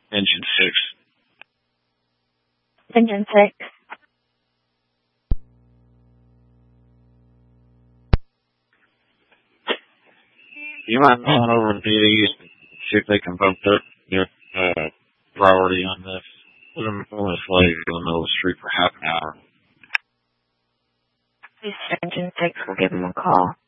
Engine 6. Engine 6. You might run over to these and see if they can bump their priority on this. Put them on this way in the middle of the street for half an hour. Engine 6 will give them a call.